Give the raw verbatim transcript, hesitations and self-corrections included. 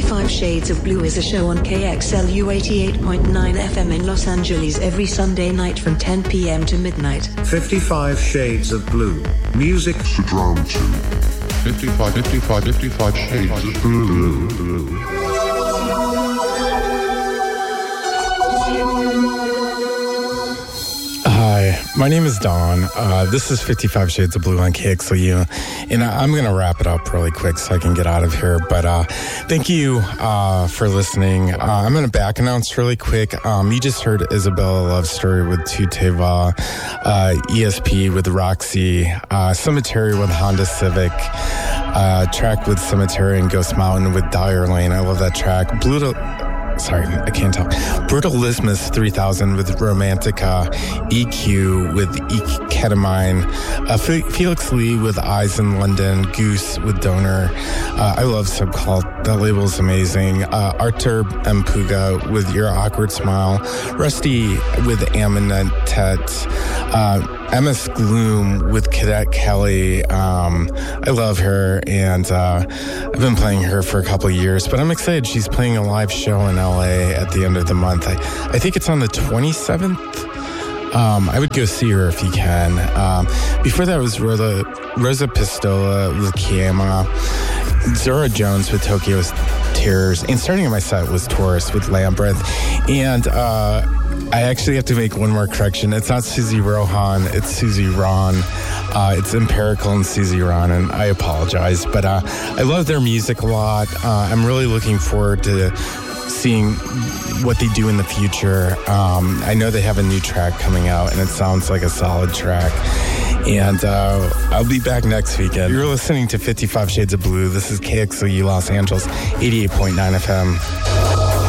fifty-five Shades of Blue is a show on K X L U eighty-eight point nine F M in Los Angeles every Sunday night from ten p.m. to midnight. fifty-five Shades of Blue. Music to drown to. fifty-five, fifty-five, fifty-five Shades of Blue. Blue. Hi, my name is Don. Uh, this is fifty-five Shades of Blue on K X L U, and I, I'm going to wrap it up really quick so I can get out of here. But uh, thank you uh, for listening. Uh, I'm going to back announce really quick. Um, you just heard Isabella Love Story with Tuteva, uh, E S P with Roxy, uh, Cemetery with Honda Civic, uh, track with Cemetery and Ghost Mountain with Dire Lane. I love that track. Blue to... Sorry, I can't talk. Brutalismus three thousand with Romantica, E Q with E- Ketamine, uh, Felix Lee with Eyes in London, Goose with Donor. Uh, I love Subcult. That label's amazing. Uh, Artur M. Puga with Your Awkward Smile, Rusty with Aminetet, uh, M S Gloom with Cadet Kelly. Um, I love her, and uh, I've been playing her for a couple of years, but I'm excited. She's playing a live show in L A at the end of the month. I, I think it's on the twenty-seventh. Um, I would go see her if you can. Um, before that was Rosa, Rosa Pistola with Kiema, Zora Jones with Tokyo's Tears, and starting in my set was Taurus with Labyrinth. And uh, I actually have to make one more correction. It's not Susie Rohan, it's Susie Ron. Uh, it's Empirical and Susie Ron, and I apologize. But uh, I love their music a lot. Uh, I'm really looking forward to seeing what they do in the future. Um, I know they have a new track coming out, and it sounds like a solid track. And uh, I'll be back next weekend. You're listening to fifty-five Shades of Blue. This is K X L U Los Angeles, eighty-eight point nine F M.